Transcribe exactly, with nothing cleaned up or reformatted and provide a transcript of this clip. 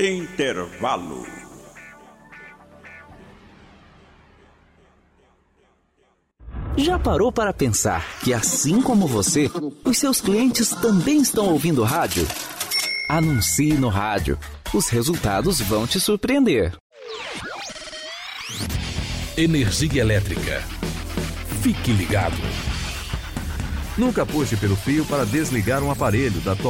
Intervalo. Já parou para pensar que, assim como você, os seus clientes também estão ouvindo rádio? Anuncie no rádio. Os resultados vão te surpreender. Energia elétrica. Fique ligado. Nunca puxe pelo fio para desligar um aparelho da